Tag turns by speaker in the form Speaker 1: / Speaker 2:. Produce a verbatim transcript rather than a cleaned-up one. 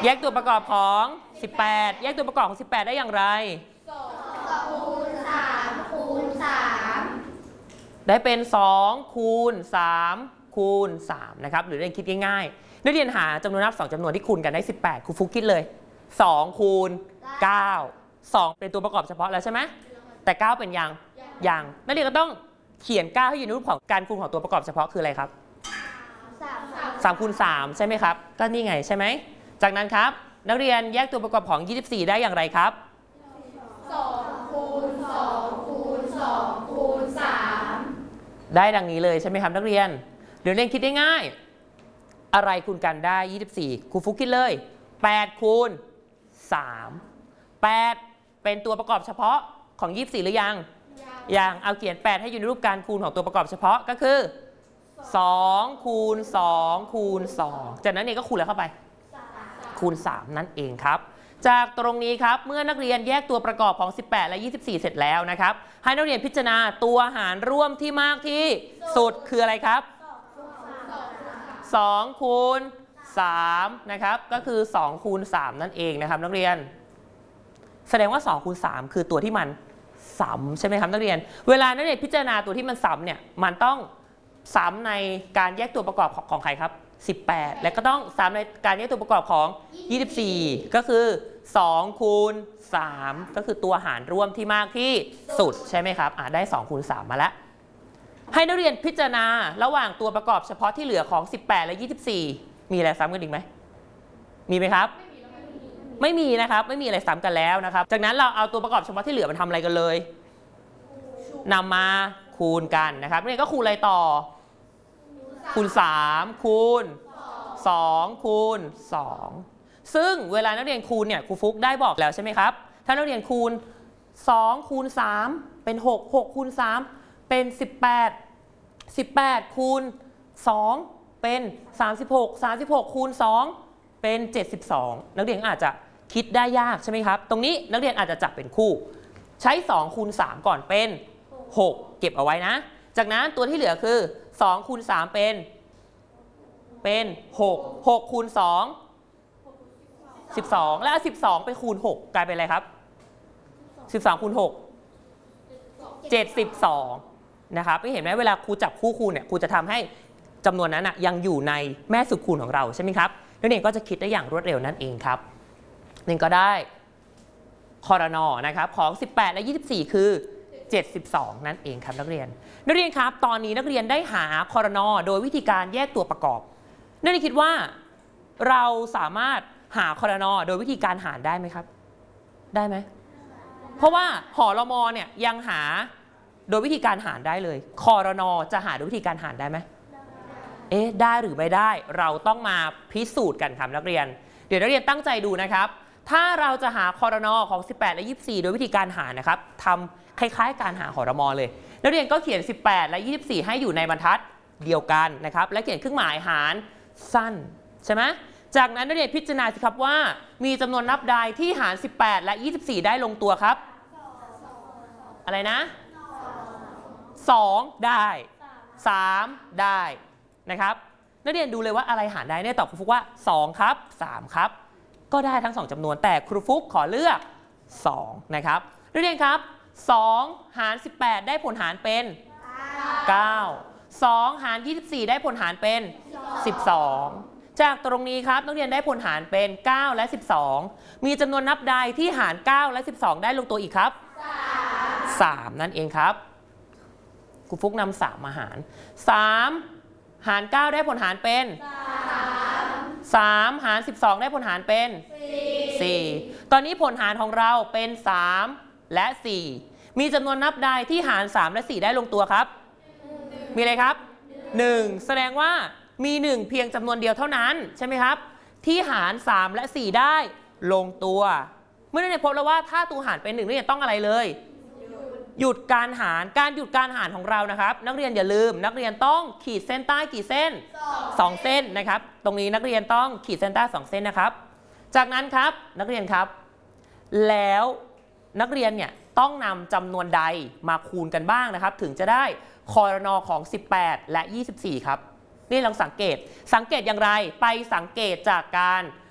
Speaker 1: แยกตัวประกอบของสิบแปดแยกตัวประกอบของสิบแปดได้อย่างไร
Speaker 2: สองคูณสามคูณสาม
Speaker 1: ได้เป็นสองคูณสามคูณสามนะครับหรือเรียนคิดง่ายๆนักเรียนหาจำนวนนับสองจำนวนที่คูณกันได้สิบแปดครูฟุกคิดเลยสองคูณเก้า สองเป็นตัวประกอบเฉพาะแล้วใช่ไหมแต่เก้าเป็นยังยังนักเรียนก็ต้องเขียนเก้าให้อยู่ในรูปของการคูณของตัวประกอบเฉพาะคืออะไรครับสามคูณสามใช่ไหมครับก็นี่ไงใช่ไหมจากนั้นครับนักเรียนแยกตัวประกอบของยี่สิบสี่ได้อย่างไรครับ
Speaker 2: สองคูณสองคูณสองคูณสาม
Speaker 1: ได้ดังนี้เลยใช่ไหมครับนักเรียนเดี๋ยวเรียนคิดได้ง่ายอะไรคูณกันได้ยี่สิบสี่ครูฟุกคิดเลยแปดคูณสามแปดเป็นตัวประกอบเฉพาะของยี่สิบสี่หรือยังยังเอาเขียนแปดให้อยู่ในรูปการคูณของตัวประกอบเฉพาะก็คือสองคูณสองคูณสองจากนั้นเองก็คูณแล้วเข้าไปคูณสามนั่นเองครับจากตรงนี้ครับเมื่อนักเรียนแยกตัวประกอบของสิบแปดและยี่สิบสี่เสร็จแล้วนะครับให้นักเรียนพิจารณาตัวหารร่วมที่มากที่สุดคืออะไรครับสองคูณสามนะครับก็คือสองคูณสามนั่นเองนะครับนักเรียนแสดงว่าสองคูณสามคือตัวที่มันซ้ำใช่ไหมครับนักเรียนเวลานักเรียนพิจารณาตัวที่มันซ้ำเนี่ยมันต้องซ้ำในการแยกตัวประกอบของใครครับสิบแปดและก็ต้องซ้ำในการแยกตัวประกอบของยี่สิบสี่ก็คือสองคูณสามก็คือตัวหารร่วมที่มากที่สุดใช่ไหมครับอ่าได้สองคูณสามมาแล้วให้นักเรียนพิจารณาระหว่างตัวประกอบเฉพาะที่เหลือของสิบแปดและยี่สิบสี่มีอะไรซ้ำกันอีกไหมมีไหมครับไม่มีนะครับไม่มีอะไรซ้ำกันแล้วนะครับจากนั้นเราเอาตัวประกอบเฉพาะที่เหลือมาทำอะไรกันเลยนำมาคูณกันนะครับนี่ก็คูณอะไรต่อคูณสามคูณสองคูณสองซึ่งเวลานักเรียนคูณเนี่ยครูฟุกได้บอกแล้วใช่ไหมครับถ้านักเรียนคูณสองคูณสามเป็นหก หกคูณสามเป็นสิบแปด สิบแปดคูณสองเป็นสามสิบหก สามสิบหกคูณสองเป็นเจ็ดสิบสองนักเรียนอาจจะคิดได้ยากใช่ไหมครับตรงนี้นักเรียนอาจจะจับเป็นคู่ใช้สองคูณสามก่อนเป็นหกเก็บเอาไว้นะจากนั้นตัวที่เหลือคือสองคูณสามเป็นเป็นหก หกคูณสอง สิบสองแล้วสิบสองไปคูณหกกลายเป็นอะไรครับสิบสองคูณหก เจ็ดสิบสองนะครับไม่เห็นไหมเวลาครูจับคู่คูณเนี่ยครูจะทำให้จำนวนนั้นนะยังอยู่ในแม่สุดคูณของเราใช่ไหมครับนักเรียนก็จะคิดได้อย่างรวดเร็วนั่นเองครับนี่ก็ได้ครน.นะครับของสิบแปดและยี่สิบสี่คือเจ็ดสิบสองนั่นเองครับนักเรียนนักเรียนครับตอนนี้นักเรียนได้หาครน.โดยวิธีการแยกตัวประกอบนักเรียนคิดว่าเราสามารถหาครน.โดยวิธีการหารได้ไหมครับได้ไหมเพราะว่าหรม.เนี่ยยังหาโดยวิธีการหารได้เลยครน.จะหาโดยวิธีการหารได้ไหมเอ๊ะได้หรือไม่ได้เราต้องมาพิสูจน์กันครับนักเรียนเดี๋ยวนักเรียนตั้งใจดูนะครับถ้าเราจะหาครน.ของสิบแปดและยี่สิบสี่โดยวิธีการหารนะครับทำคล้ายๆการหาหรม.เลยนักเรียนก็เขียนสิบแปดและยี่สิบสี่ให้อยู่ในบรรทัดเดียวกันนะครับและเขียนเครื่องหมายหารสั้นใช่ไหมจากนั้นนักเรียนพิจารณาสิครับว่ามีจำนวนนับใดที่หารสิบแปดและยี่สิบสี่ได้ลงตัวครับอะไรนะสองได้สามได้นะครับนักเรียนดูเลยว่าอะไรหารได้เนี่ยตอบครูฟุกว่าสองครับสามครับก็ได้ทั้งสองจำนวนแต่ครูฟุกขอเลือกสองนะครับนักเรียนครับสองหารสิบแปดได้ผลหารเป็นเก้า สองหารยี่สิบสี่ได้ผลหารเป็นสิบสองจากตรงนี้ครับนักเรียนได้ผลหารเป็นเก้าและสิบสองมีจำนวนนับใดที่หารเก้าและสิบสองได้ลงตัวอีกครับสามนั่นเองครับครูฟุกนำสามมาหารสามหารเก้าได้ผลหารเป็นสามหารสิบสองได้ผลหารเป็นสี่ตอนนี้ผลหารของเราเป็นสามและสี่มีจำนวนนับใดที่หารสามและสี่ได้ลงตัวครับมีอะไรครับหนึ่งแสดงว่ามีหนึ่งเพียงจำนวนเดียวเท่านั้นใช่ไหมครับที่หารสามและสี่ได้ลงตัวเมื่อนักเรียนพบแล้วว่าถ้าตัวหารเป็นหนึ่งนักเรียนต้องอะไรเลยหยุดการหารการหยุดการหารของเรานะครับนักเรียนอย่าลืมนักเรียนต้องขีดเส้นใต้กี่เส้นสองเส้นนะครับตรงนี้นักเรียนต้องขีดเส้นใต้สองเส้นนะครับจากนั้นครับนักเรียนครับแล้วนักเรียนเนี่ยต้องนำจำนวนใดมาคูณกันบ้างนะครับถึงจะได้ครน.ของสิบแปดและยี่สิบสี่ครับนี่ลองสังเกตสังเกตอย่างไรไปสังเกตจากการ